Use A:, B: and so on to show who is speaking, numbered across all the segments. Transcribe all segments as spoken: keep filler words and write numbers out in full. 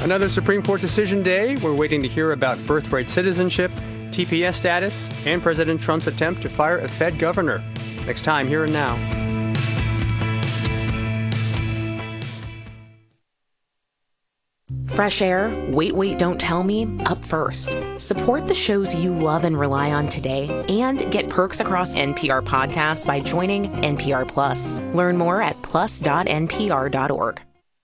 A: Another Supreme Court decision day. We're waiting to hear about birthright citizenship, T P S status, and President Trump's attempt to fire a Fed governor. Next time, Here and Now.
B: Fresh Air, Wait, Wait, Don't Tell Me, up first. Support the shows you love and rely on today and get perks across N P R podcasts by joining N P R Plus. Learn more at plus dot n p r dot org.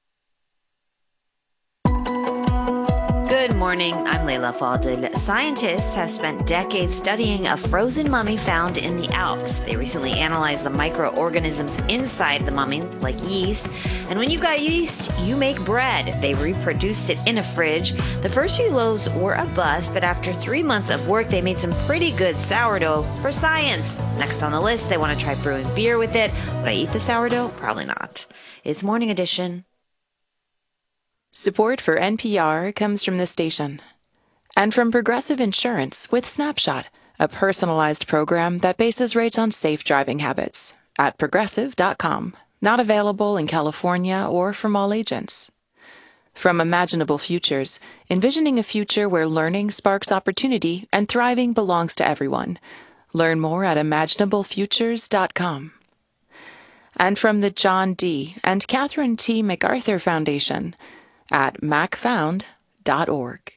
C: Good morning, I'm Leila Fadel. Scientists have spent decades studying a frozen mummy found in the Alps. They recently analyzed the microorganisms inside the mummy, like yeast. And when you got yeast, you make bread. They reproduced it in a fridge. The first few loaves were a bust, but after three months of work, they made some pretty good sourdough for science. Next on the list, they want to try brewing beer with it. Would I eat the sourdough? Probably not. It's Morning Edition.
D: Support for N P R comes from this station and from Progressive Insurance with Snapshot, a personalized program that bases rates on safe driving habits at progressive dot com. Not available in California or from all agents. From Imaginable Futures, envisioning a future where learning sparks opportunity and thriving belongs to everyone. Learn more at imaginable futures dot com. And from the John D. and Catherine T. MacArthur Foundation at mac found dot org.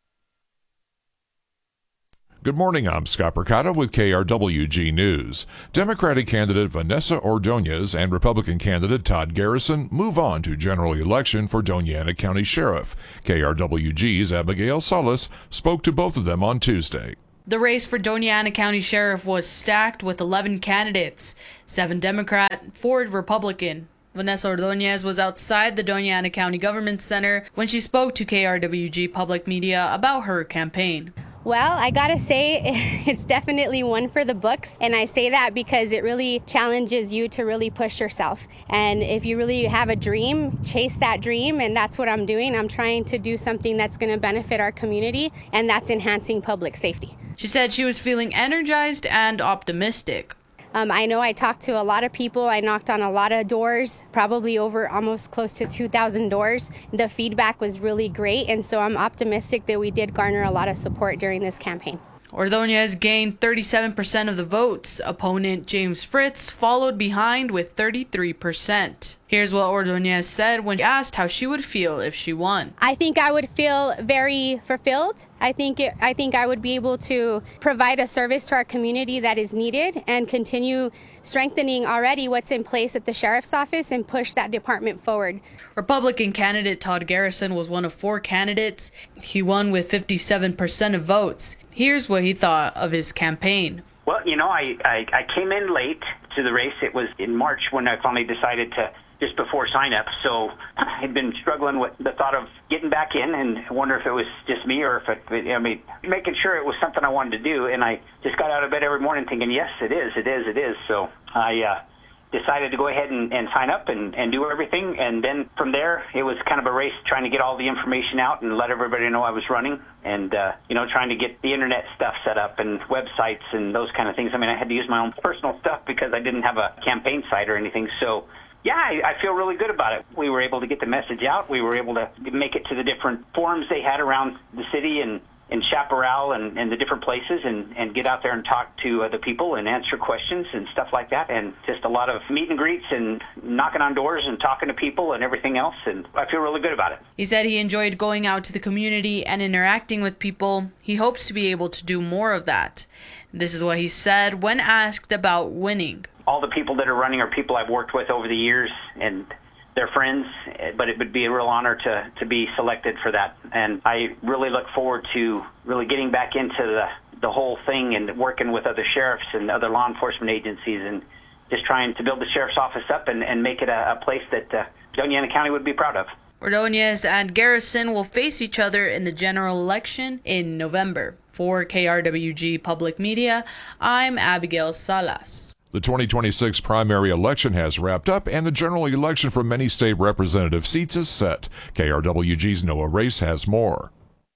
E: Good morning, I'm Scott Percata with K R W G News. Democratic candidate Vanessa Ordonez and Republican candidate Todd Garrison move on to general election for Doña Ana County Sheriff. K R W G's Abigail Salas spoke to both of them on Tuesday.
F: The race for Doña Ana County Sheriff was stacked with eleven candidates, seven Democrat, four Republican. Vanessa Ordonez was outside the Doña Ana County Government Center when she spoke to K R W G Public Media about her campaign.
G: Well, I gotta say, it's definitely one for the books. And I say that because it really challenges you to really push yourself. And if you really have a dream, chase that dream. And that's what I'm doing. I'm trying to do something that's gonna benefit our community, and that's enhancing public safety.
F: She said she was feeling energized and optimistic.
G: Um, I know I talked to a lot of people. I knocked on a lot of doors, probably over almost close to two thousand doors. The feedback was really great, and so I'm optimistic that we did garner a lot of support during this campaign.
F: Ordonez gained thirty-seven percent of the votes. Opponent James Fritz followed behind with thirty-three percent. Here's what Ordonez said when asked how she would feel if she won.
G: I think I would feel very fulfilled. I think it, I think I would be able to provide a service to our community that is needed and continue strengthening already what's in place at the sheriff's office and push that department forward.
F: Republican candidate Todd Garrison was one of four candidates. He won with fifty-seven percent of votes. Here's what he thought of his campaign.
H: Well, you know, I, I, I came in late to the race. It was in March when I finally decided to, just before sign-up. So I had been struggling with the thought of getting back in, and I wonder if it was just me or if it, I mean, making sure it was something I wanted to do. And I just got out of bed every morning thinking, yes, it is, it is, it is. So I uh, decided to go ahead and, and sign up and, and do everything. And then from there, it was kind of a race trying to get all the information out and let everybody know I was running. And, uh, you know, trying to get the internet stuff set up and websites and those kind of things. I mean, I had to use my own personal stuff because I didn't have a campaign site or anything. So, yeah, I, I feel really good about it. We were able to get the message out. We were able to make it to the different forums they had around the city and in Chaparral and, and the different places and, and get out there and talk to uh, the people and answer questions and stuff like that. And just a lot of meet and greets and knocking on doors and talking to people and everything else. And I feel really good about it.
F: He said he enjoyed going out to the community and interacting with people. He hopes to be able to do more of that. This is what he said when asked about winning.
H: All the people that are running are people I've worked with over the years, and they're friends, but it would be a real honor to, to be selected for that. And I really look forward to really getting back into the, the whole thing and working with other sheriffs and other law enforcement agencies and just trying to build the sheriff's office up and, and make it a, a place that uh, Doña Ana County would be proud of.
F: Ordonez and Garrison will face each other in the general election in November. For K R W G Public Media, I'm Abigail Salas.
E: The twenty twenty-six primary election has wrapped up, and the general election for many state representative seats is set. K R W G's Noah Race has more.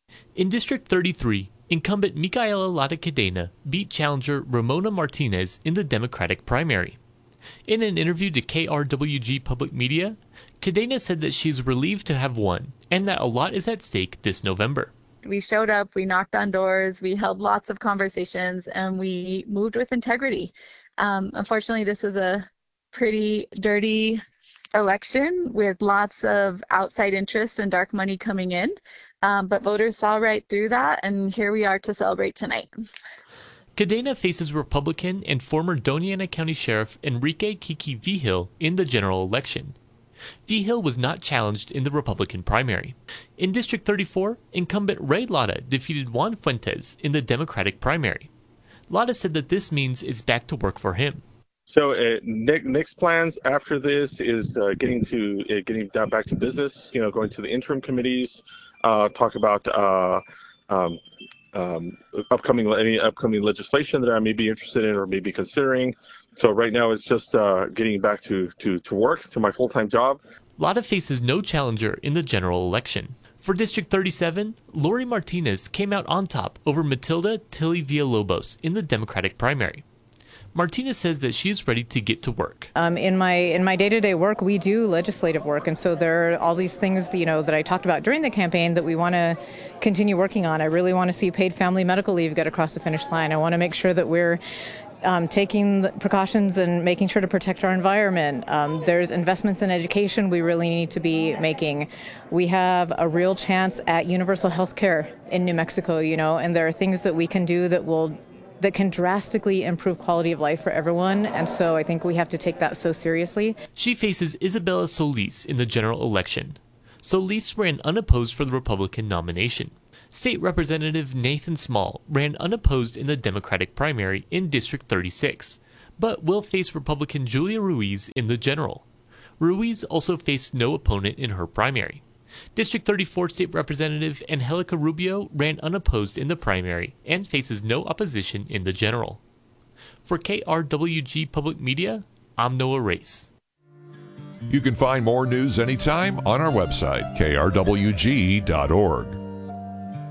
I: In District thirty-three, incumbent Micaela Lata Cadena beat challenger Ramona Martinez in the Democratic primary. In an interview to K R W G Public Media, Cadena said that she's relieved to have won and that a lot is at stake this November.
J: We showed up, we knocked on doors, we held lots of conversations, and we moved with integrity. Um, unfortunately, this was a pretty dirty election with lots of outside interest and dark money coming in, um, but voters saw right through that, and here we are to celebrate tonight.
I: Cadena faces Republican and former Doña Ana County Sheriff Enrique Kiki Vigil in the general election. Vigil was not challenged in the Republican primary. In District thirty-four, incumbent Ray Lara defeated Juan Fuentes in the Democratic primary. Lara said that this means it's back to work for him.
K: So uh, Nick, Nick's plans after this is uh, getting to uh, getting down back to business. You know, going to the interim committees, uh, talk about uh, um, um, upcoming any upcoming legislation that I may be interested in or may be considering. So right now it's just uh, getting back to, to, to work, to my full-time job.
I: Lara faces no challenger in the general election. For District thirty-seven, Lori Martinez came out on top over Matilda Tilly Villalobos in the Democratic primary. Martinez says that she is ready to get to work.
L: Um, in my in my day-to-day work, we do legislative work, and so there are all these things, you know, that I talked about during the campaign that we want to continue working on. I really want to see paid family medical leave get across the finish line. I want to make sure that we're Um, taking the precautions and making sure to protect our environment. Um, there's investments in education we really need to be making. We have a real chance at universal health care in New Mexico, you know, and there are things that we can do that will that can drastically improve quality of life for everyone, and so I think we have to take that so seriously.
I: She faces Isabella Solis in the general election. Solis ran unopposed for the Republican nomination. State Representative Nathan Small ran unopposed in the Democratic primary in District thirty-six, but will face Republican Julia Ruiz in the general. Ruiz also faced no opponent in her primary. District thirty-four State Representative Angelica Rubio ran unopposed in the primary and faces no opposition in the general. For K R W G Public Media, I'm Noah Race.
E: You can find more news anytime on our website, K R W G dot org.